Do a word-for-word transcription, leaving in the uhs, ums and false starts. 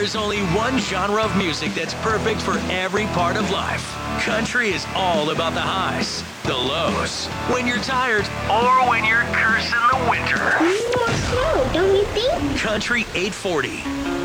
There's only one genre of music that's perfect for every part of life. Country is all about the highs, the lows, when you're tired, or when you're cursing the winter. Need more snow, don't you think? Country eight forty.